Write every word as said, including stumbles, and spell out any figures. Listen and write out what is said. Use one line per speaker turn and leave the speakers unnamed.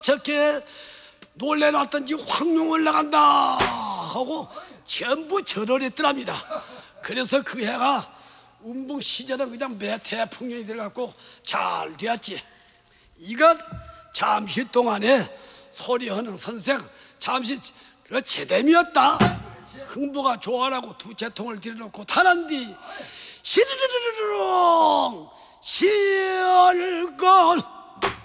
저렇게 놀래놨던지 황룡을 나간다 하고 전부 절을 했더랍니다. 그래서 그 해가 운봉 시절은 그냥 매태풍년이 들어갔고 잘 되었지. 이것 잠시 동안에 소리하는 선생 잠시 그 제됨이었다. 흥부가 좋아라고 두 재통을 들여놓고 타는 뒤 시르르르르릉 시얼건